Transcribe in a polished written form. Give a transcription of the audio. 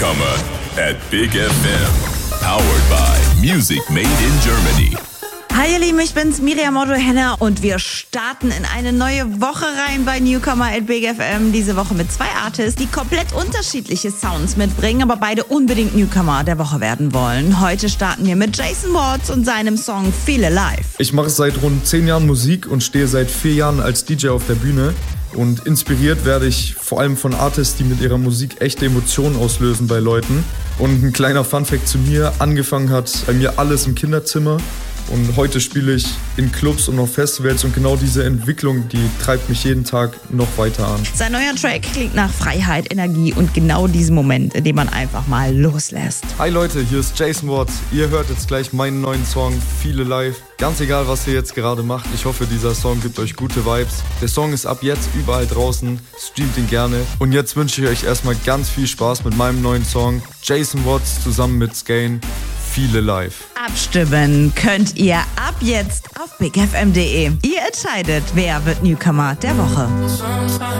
Newcomer at Big FM. Powered by Music Made in Germany. Hi ihr Lieben, ich bin's, Miriam Otto-Henner und wir starten in eine neue Woche rein bei Newcomer at Big FM. Diese Woche mit 2 Artists, die komplett unterschiedliche Sounds mitbringen, aber beide unbedingt Newcomer der Woche werden wollen. Heute starten wir mit Jason Watts und seinem Song Feel Alive. Ich mache seit rund 10 Jahren Musik und stehe seit 4 Jahren als DJ auf der Bühne. Und inspiriert werde ich vor allem von Artists, die mit ihrer Musik echte Emotionen auslösen bei Leuten. Und ein kleiner Funfact zu mir: Angefangen hat bei mir alles im Kinderzimmer. Und heute spiele ich in Clubs und auf Festivals und genau diese Entwicklung, die treibt mich jeden Tag noch weiter an. Sein neuer Track klingt nach Freiheit, Energie und genau diesem Moment, in dem man einfach mal loslässt. Hi Leute, hier ist Jason Watts. Ihr hört jetzt gleich meinen neuen Song Feel Alive. Ganz egal, was ihr jetzt gerade macht, ich hoffe, dieser Song gibt euch gute Vibes. Der Song ist ab jetzt überall draußen, streamt ihn gerne. Und jetzt wünsche ich euch erstmal ganz viel Spaß mit meinem neuen Song. Jason Watts zusammen mit Skane, Feel Alive. Abstimmen könnt ihr ab jetzt auf bigfm.de. Ihr entscheidet, wer wird Newcomer der Woche.